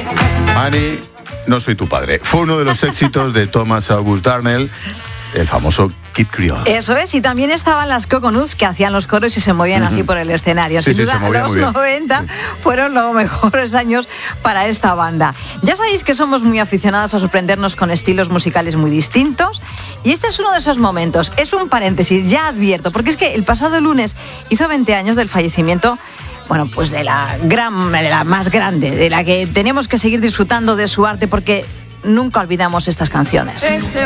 Annie, no soy tu padre. Fue uno de los éxitos de Thomas August Darnell, el famoso Kid Creole. Eso es, y también estaban las Coconuts que hacían los coros y se movían así por el escenario. Sí, Sin duda, se movía los muy bien. 90 fueron los mejores años para esta banda. Ya sabéis que somos muy aficionados a sorprendernos con estilos musicales muy distintos, y este es uno de esos momentos. Es un paréntesis, ya advierto, porque es que el pasado lunes hizo 20 años del fallecimiento, bueno, pues de la más grande, de la que tenemos que seguir disfrutando de su arte, porque nunca olvidamos estas canciones.